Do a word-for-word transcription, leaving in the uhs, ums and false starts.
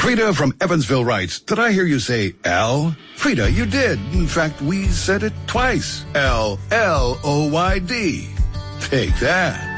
Frida from Evansville writes, did I hear you say L? Frida, you did. In fact, we said it twice. L L O Y D. Take that.